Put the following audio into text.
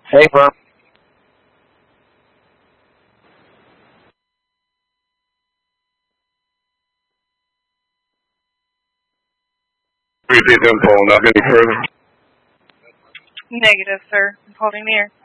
Hey, firm. Repeat info, not any further. Negative, sir. I'm holding the air.